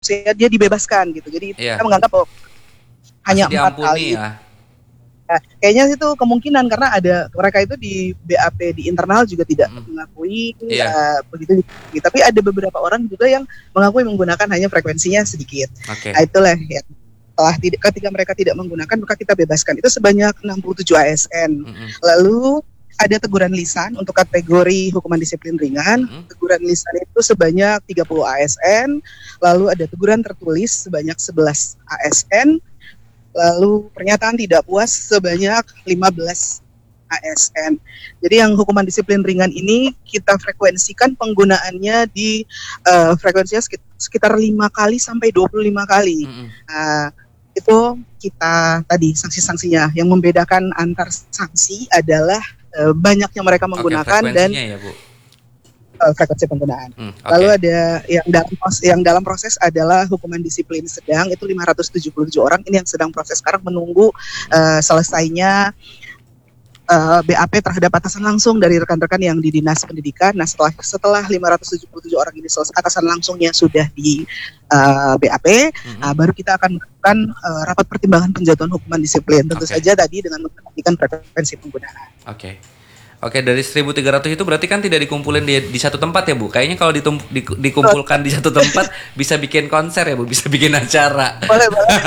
maksudnya dia dibebaskan gitu. Jadi Iya. kita menganggap hanya Masih 4 diampuni kali. ya. Nah, kayaknya itu kemungkinan karena ada mereka itu di BAP di internal juga tidak mengakui Iya. begitu. Tapi ada beberapa orang juga yang mengakui menggunakan hanya frekuensinya sedikit. Oke. Nah, itulah ya. Ketika mereka tidak menggunakan maka kita bebaskan. Itu sebanyak 67 ASN. Lalu ada teguran lisan untuk kategori hukuman disiplin ringan. Teguran lisan itu sebanyak 30 ASN. Lalu ada teguran tertulis sebanyak 11 ASN. Lalu pernyataan tidak puas sebanyak 15 ASN. Jadi yang hukuman disiplin ringan ini kita frekuensikan penggunaannya di frekuensinya sekitar 5 kali sampai 25 kali. Itu kita tadi sanksi-sanksinya. Yang membedakan antar sanksi adalah banyaknya mereka menggunakan dan ya, Bu. Frekuensi penggunaan. Lalu ada yang dalam proses adalah hukuman disiplin sedang, itu 577 orang. Ini yang sedang proses sekarang menunggu selesainya BAP terhadap atasan langsung dari rekan-rekan yang di Dinas Pendidikan. Nah, setelah 577 orang ini selesai, atasan langsungnya sudah di BAP, baru kita akan melakukan rapat pertimbangan penjatuhan hukuman disiplin. Tentu saja tadi dengan memperhatikan frekuensi penggunaan. Oke, dari 1.300 itu berarti kan tidak dikumpulin di satu tempat ya, Bu? Kayaknya kalau dikumpulkan di satu tempat bisa bikin konser ya, Bu? Bisa bikin acara. Boleh.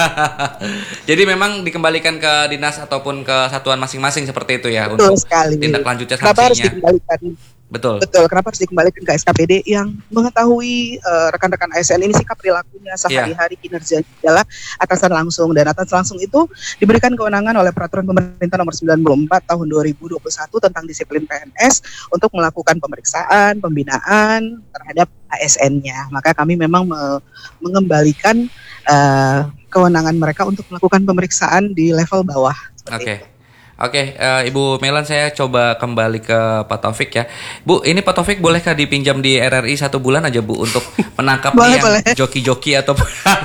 Jadi memang dikembalikan ke dinas ataupun ke satuan masing-masing seperti itu ya. Betul untuk sekali. Tindak lanjutnya sanksinya. Kenapa harus dikembalikan? Betul, kenapa harus dikembalikan ke SKPD yang mengetahui rekan-rekan ASN ini sikap perilakunya sehari-hari kinerjanya adalah atasan langsung, dan atasan langsung itu diberikan kewenangan oleh Peraturan Pemerintah Nomor 94 Tahun 2021 tentang disiplin PNS untuk melakukan pemeriksaan, pembinaan terhadap ASN-nya. Maka kami memang mengembalikan kewenangan mereka untuk melakukan pemeriksaan di level bawah. Oke, Ibu Melan, saya coba kembali ke Pak Taufik ya. Bu, ini Pak Taufik bolehkah dipinjam di RRI 1 bulan aja, Bu, untuk menangkap yang joki-joki atau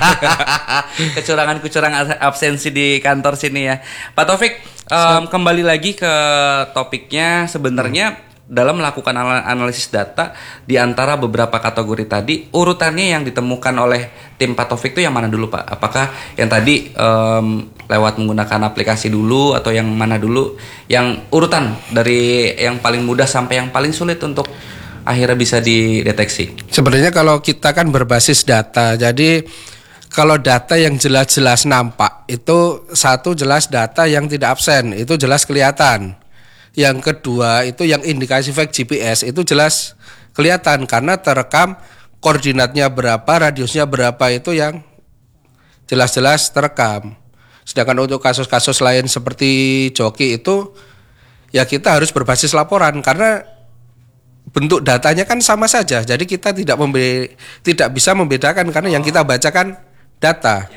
kecurangan absensi di kantor sini ya. Pak Taufik, kembali lagi ke topiknya. Sebenarnya dalam melakukan analisis data di antara beberapa kategori tadi, urutannya yang ditemukan oleh tim Pak Taufik itu yang mana dulu, Pak? Apakah yang tadi lewat menggunakan aplikasi dulu atau yang mana dulu? Yang urutan dari yang paling mudah sampai yang paling sulit untuk akhirnya bisa dideteksi? Sebenarnya kalau kita kan berbasis data, jadi kalau data yang jelas-jelas nampak itu satu, jelas data yang tidak absen, itu jelas kelihatan. Yang kedua itu yang indikasi fake GPS itu jelas kelihatan karena terekam koordinatnya berapa, radiusnya berapa, itu yang jelas-jelas terekam. Sedangkan untuk kasus-kasus lain seperti joki itu ya kita harus berbasis laporan karena bentuk datanya kan sama saja. Jadi kita tidak bisa membedakan karena yang kita bacakan data.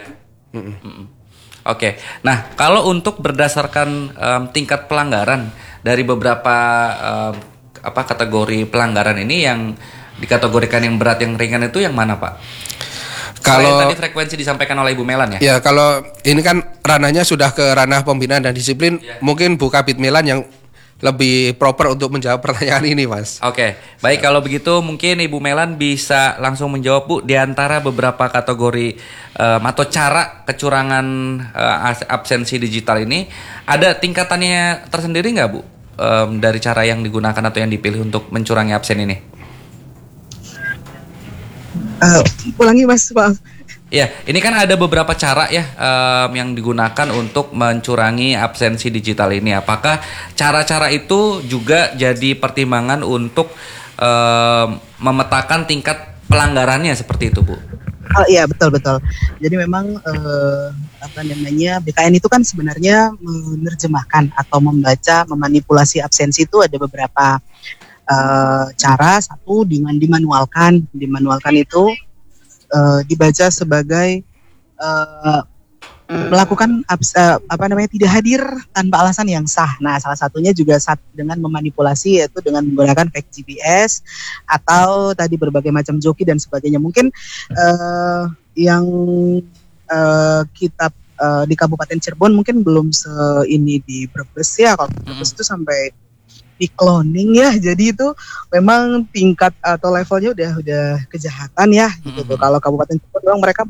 Oke. Nah, kalau untuk berdasarkan tingkat pelanggaran dari beberapa kategori pelanggaran ini, yang dikategorikan yang berat, yang ringan itu yang mana, Pak? Kalau tadi frekuensi disampaikan oleh Ibu Melan ya? Ya, kalau ini kan ranahnya sudah ke ranah pembinaan dan disiplin, mungkin Bu Kabid Melan yang lebih proper untuk menjawab pertanyaan ini, Mas. Oke, baik, kalau begitu mungkin Ibu Melan bisa langsung menjawab, Bu, di antara beberapa kategori atau cara kecurangan absensi digital ini, ada tingkatannya tersendiri nggak, Bu, dari cara yang digunakan atau yang dipilih untuk mencurangi absen ini? Ulangi, Mas, maaf. Ya, ini kan ada beberapa cara ya yang digunakan untuk mencurangi absensi digital ini. Apakah cara-cara itu juga jadi pertimbangan untuk memetakan tingkat pelanggarannya seperti itu, Bu? Oh iya, betul. Jadi memang BKN itu kan sebenarnya menerjemahkan atau membaca, memanipulasi absensi itu ada beberapa cara. Satu dengan dimanualkan itu dibaca sebagai melakukan tidak hadir tanpa alasan yang sah. Nah, salah satunya juga dengan memanipulasi, yaitu dengan menggunakan fake GPS atau tadi berbagai macam joki dan sebagainya. Mungkin yang kita di Kabupaten Cirebon mungkin belum ini di Brebes ya. Kalau Brebes itu sampai di cloning ya, jadi itu memang tingkat atau levelnya udah kejahatan ya gitu. Kalau Kabupaten Cirebon memang mereka